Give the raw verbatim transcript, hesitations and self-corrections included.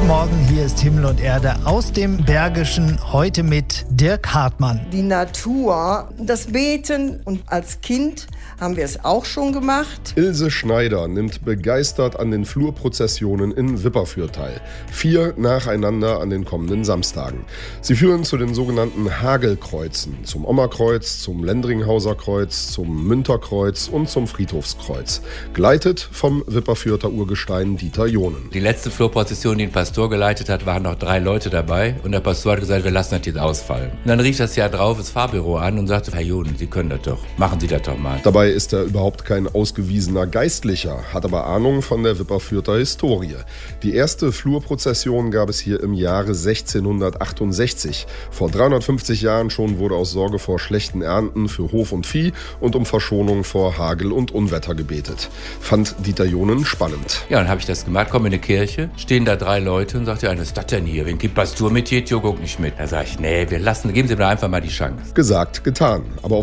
Morgen, hier ist Himmel und Erde aus dem Bergischen, heute mit Dirk Hartmann. Die Natur, das Beten, und als Kind haben wir es auch schon gemacht. Ilse Schneider nimmt begeistert an den Flurprozessionen in Wipperfürth teil. Vier nacheinander an den kommenden Samstagen. Sie führen zu den sogenannten Hagelkreuzen, zum Ommerkreuz, zum Lendringhauser Kreuz, zum Münterkreuz und zum Friedhofskreuz. Geleitet vom Wipperfürther Urgestein Dieter Jonen. Die letzte Flurprozession, die ein Pastor geleitet hat, waren noch drei Leute dabei und der Pastor hat gesagt, wir lassen das jetzt ausfallen. Und dann rief das Jahr drauf das Fahrbüro an und sagte, Herr Jonen, Sie können das doch, machen Sie das doch mal. Dabei ist er überhaupt kein ausgewiesener Geistlicher, hat aber Ahnung von der Wipperfürther Historie. Die erste Flurprozession gab es hier im Jahre sechzehnhundertachtundsechzig. Vor dreihundertfünfzig Jahren schon wurde aus Sorge vor schlechten Ernten für Hof und Vieh und um Verschonung vor Hagel und Unwetter gebetet. Fand Dieter Jonen spannend. Ja, dann habe ich das gemacht, komme in eine Kirche, stehen da drei Leute und sagt der eine, was ist das denn hier? Wenn die Pastor mit geht, jo, guck nicht mit. Da sage ich, nee, wir lassen, geben Sie mir einfach mal die Chance. Gesagt, getan. Aber